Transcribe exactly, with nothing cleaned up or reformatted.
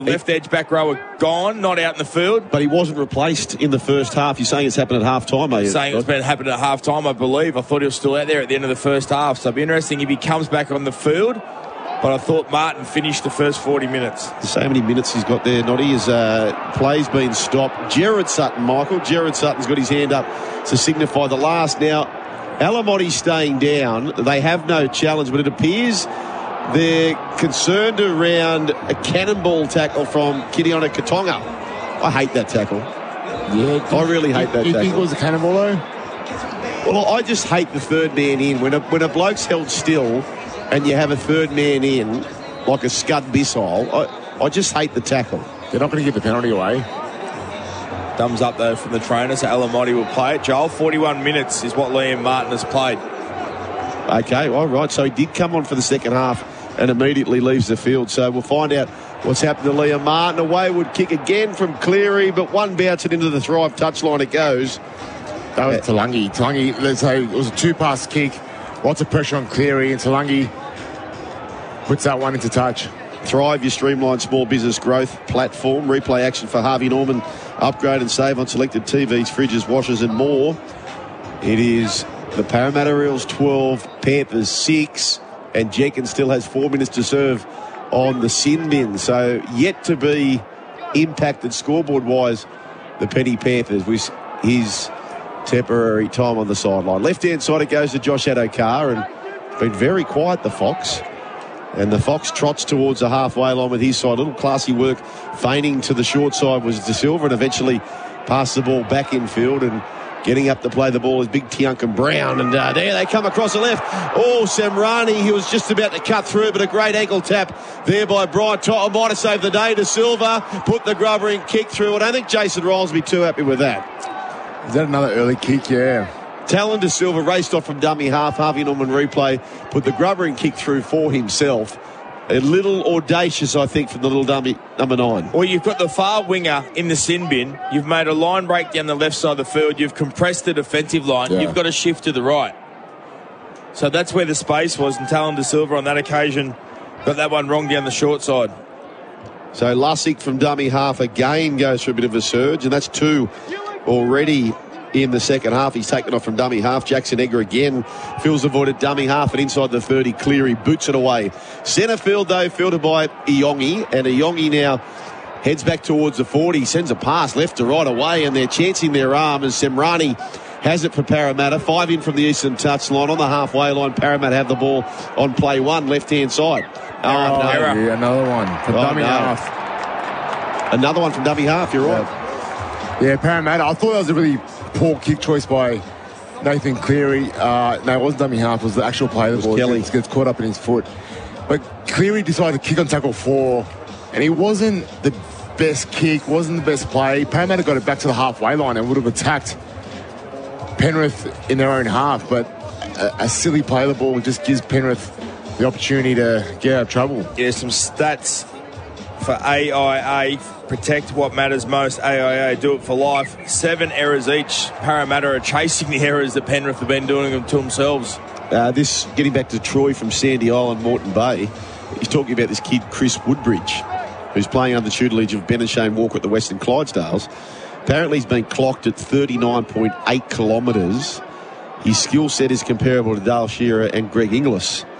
Left edge back rower gone, not out in the field. But he wasn't replaced in the first half. You're saying it's happened at half time, are you? Saying it's been happened at half time, I believe. I thought he was still out there at the end of the first half. So it'll be interesting if he comes back on the field. But I thought Martin finished the first forty minutes. So many minutes he's got there, Noddy. His uh, play's been stopped. Jared Sutton, Michael. Jared Sutton's got his hand up to signify the last. Now, Alamotti's staying down. They have no challenge, but it appears they're concerned around a cannonball tackle from Kidiona Katonga. I hate that tackle. Yeah, I really hate that you tackle. think it was a cannonball, though? Well, I just hate the third man in. When a, when a bloke's held still and you have a third man in, like a scud missile, I, I just hate the tackle. They're not going to give the penalty away. Thumbs up, though, from the trainer, so Alamotti will play it. Joel, forty-one minutes is what Liam Martin has played. Okay, all right. So he did come on for the second half and immediately leaves the field. So we'll find out what's happened to Liam Martin. A wayward kick again from Cleary, but one bouncing into the Thrive touchline it goes. That was Talangi. Talangi, let's say it was a two-pass kick. Lots of pressure on Cleary, and Talangi puts that one into touch. Thrive, your streamlined small business growth platform. Replay action for Harvey Norman. Upgrade and save on selected T Vs, fridges, washers and more. It is the Parramatta Eels twelve, Panthers six, and Jenkins still has four minutes to serve on the sin bin. So yet to be impacted scoreboard-wise, the Penny Panthers with his temporary time on the sideline. Left-hand side it goes to Josh Addo-Carr, and been very quiet, the Fox. And the Fox trots towards the halfway line with his side. A little classy work, feigning to the short side was De Silva, and eventually passed the ball back in field, and getting up to play the ball is big Tiuncan Brown. And uh, there they come across the left. Oh, Semrani, he was just about to cut through, but a great ankle tap there by Brian Totten. Might have saved the day. De Silva put the grubber in, kick through. I don't think Jason Riles will be too happy with that. Is that another early kick? Yeah. Talon De Silva raced off from dummy half. Harvey Norman replay, put the grubber and kick through for himself. A little audacious, I think, from the little dummy, number nine. Well, you've got the far winger in the sin bin. You've made a line break down the left side of the field. You've compressed the defensive line. Yeah. You've got to shift to the right. So that's where the space was, and Talon De Silva on that occasion got that one wrong down the short side. So Lussick from dummy half again goes for a bit of a surge, and that's two already in the second half. He's taken off from dummy half. Jackson Egger again fills the void at dummy half, and inside the thirty, Cleary boots it away. Centre field, though, fielded by Iongi, and Iongi now heads back towards the forty, sends a pass left to right away, and they're chancing their arm as Semrani has it for Parramatta. Five in from the eastern touchline. On the halfway line, Parramatta have the ball on play one, left-hand side. Oh, no. yeah, another one from Oh, dummy no. half. Another one from dummy half, you're right. Yeah. yeah, Parramatta. I thought that was a really poor kick choice by Nathan Cleary. Uh, no, it wasn't dummy half. It was the actual play of the ball. Kelly. Gets, gets caught up in his foot. But Cleary decided to kick on tackle four, and he wasn't the best kick, wasn't the best play. Parramatta got it back to the halfway line and would have attacked Penrith in their own half, but a, a silly play of the ball just gives Penrith the opportunity to get out of trouble. Yeah, some stats for A I A. Protect what matters most. A I A, do it for life. Seven errors each. Parramatta are chasing the errors that Penrith have been doing them to themselves. Uh, this, getting back to Troy from Sandy Island, Moreton Bay, he's talking about this kid, Chris Woodbridge, who's playing under the tutelage of Ben and Shane Walker at the Western Clydesdales. Apparently he's been clocked at thirty-nine point eight kilometres. His skill set is comparable to Dale Shearer and Greg Inglis.